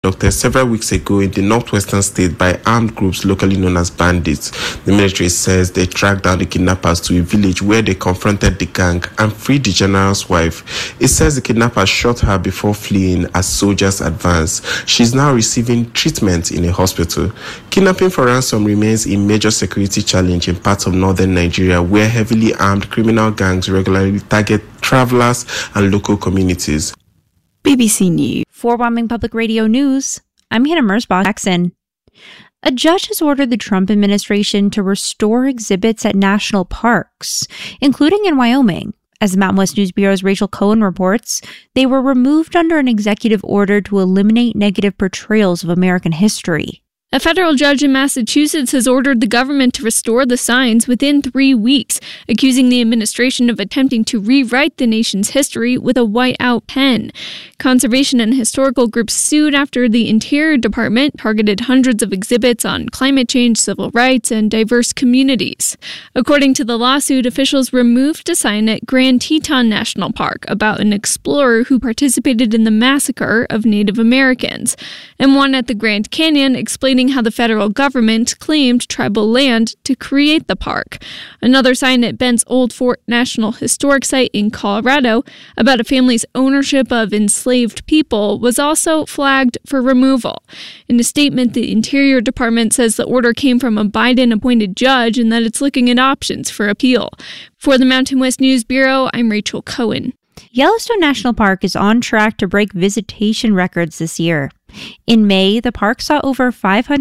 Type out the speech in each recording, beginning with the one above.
Doctors several weeks ago in the northwestern state by armed groups locally known as bandits. The military says they tracked down the kidnappers to a village where they confronted the gang and freed the general's wife. It says the kidnappers shot her before fleeing as soldiers advanced. She's now receiving treatment in a hospital. Kidnapping for ransom remains a major security challenge in parts of northern Nigeria where heavily armed criminal gangs regularly target travelers and local communities. BBC News. For Wyoming Public Radio News, I'm Hannah Merzbach-Jackson. A judge has ordered the Trump administration to restore exhibits at national parks, including in Wyoming. As the Mountain West News Bureau's Rachel Cohen reports, they were removed under an executive order to eliminate negative portrayals of American history. A federal judge in Massachusetts has ordered the government to restore the signs within 3 weeks, accusing the administration of attempting to rewrite the nation's history with a whiteout pen. Conservation and historical groups sued after the Interior Department targeted hundreds of exhibits on climate change, civil rights, and diverse communities. According to the lawsuit, officials removed a sign at Grand Teton National Park about an explorer who participated in the massacre of Native Americans, and one at the Grand Canyon explaining how the federal government claimed tribal land to create the park. Another sign at Bent's Old Fort National Historic Site in Colorado about a family's ownership of enslaved people was also flagged for removal. In a statement, the Interior Department says the order came from a Biden-appointed judge and that it's looking at options for appeal. For the Mountain West News Bureau, I'm Rachel Cohen. Yellowstone National Park is on track to break visitation records this year. In May, the park saw over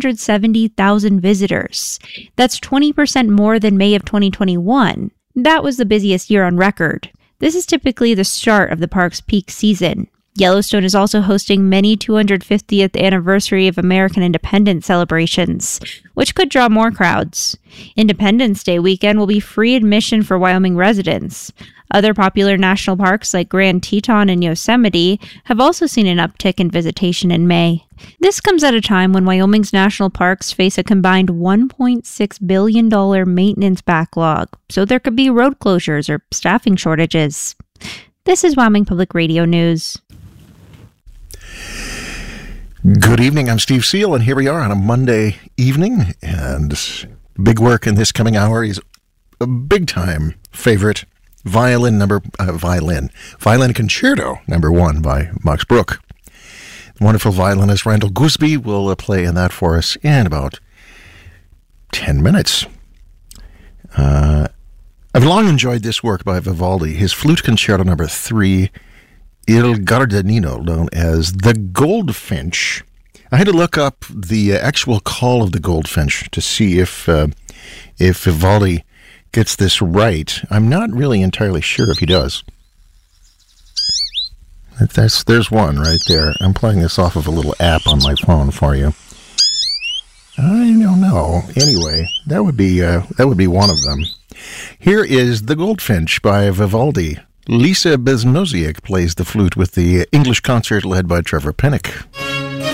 570,000 visitors. That's 20% more than May of 2021. That was the busiest year on record. This is typically the start of the park's peak season. Yellowstone is also hosting many 250th anniversary of American independence celebrations, which could draw more crowds. Independence Day weekend will be free admission for Wyoming residents. Other popular national parks like Grand Teton and Yosemite have also seen an uptick in visitation in May. This comes at a time when Wyoming's national parks face a combined $1.6 billion maintenance backlog, so there could be road closures or staffing shortages. This is Wyoming Public Radio News. Good evening, I'm Steve Seal, and here we are on a Monday evening, and big work in this coming hour is a big-time favorite Violin Concerto number 1 by Max Bruch. The wonderful violinist Randall Gooseby will play in that for us in about 10 minutes. I've long enjoyed this work by Vivaldi, his Flute Concerto number 3, Il Gardanino, known as the Goldfinch. I had to look up the actual call of the Goldfinch to see if Vivaldi gets this right. I'm not really entirely sure if he does. There's one right there. I'm playing this off of a little app on my phone for you. I don't know. Anyway, that would be one of them. Here is The Goldfinch by Vivaldi. Lisa Bezmosiak plays the flute with the English concert led by Trevor Pinnock.